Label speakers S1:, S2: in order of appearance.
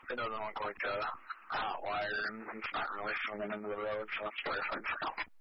S1: It doesn't look like a hot wire, and it's not really swinging into the road, so it's perfect.